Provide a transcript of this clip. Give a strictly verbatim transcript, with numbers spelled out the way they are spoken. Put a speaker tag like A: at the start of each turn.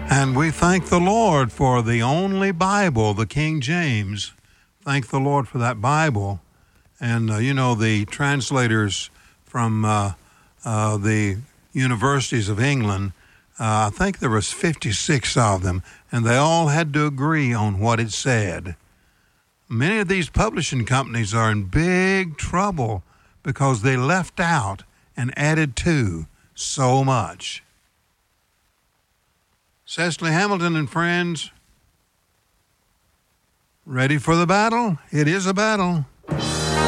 A: And we thank the Lord for the only Bible, the King James. Thank the Lord for that Bible. And, uh, you know, the translators from uh, uh, the universities of England, uh, I think there was fifty-six of them, and they all had to agree on what it said. Many of these publishing companies are in big trouble because they left out and added to so much. Cecily Hamilton and friends, ready for the battle? It is a battle.